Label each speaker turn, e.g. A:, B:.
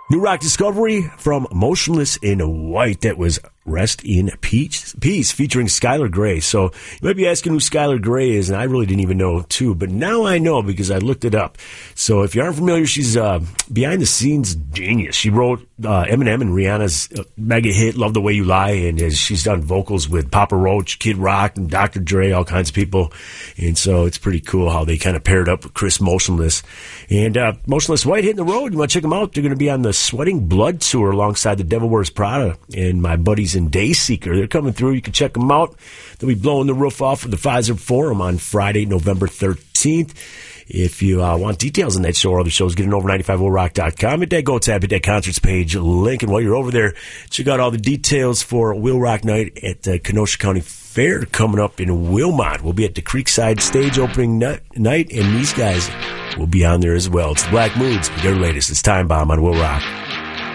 A: New rock discovery from Motionless in White. That was Rest in Peace featuring Skylar Grey. So you might be asking who Skylar Grey is, and I really didn't even know too, but now I know because I looked it up. So if you aren't familiar, she's behind the scenes genius. She wrote Eminem and Rihanna's mega hit Love the Way You Lie, and she's done vocals with Papa Roach, Kid Rock, and Dr. Dre, all kinds of people. And so it's pretty cool how they kind of paired up with Chris Motionless. And Motionless White hitting the road. You want to check them out? They're going to be on the Sweating Blood tour alongside the Devil Wears Prada and my buddies in Dayseeker. They're coming through. You can check them out. They'll be blowing the roof off at the Pfizer Forum on Friday, November 13th. If you want details on that show or other shows, get it over 950rock.com. Hit that Go tab, hit that concerts page link. And while you're over there, check out all the details for Will Rock Night at the Kenosha County Fair coming up in Wilmot. We'll be at the Creekside stage opening night, and these guys will be on there as well. It's the Black Moods with their latest. It's Time Bomb on Will Rock.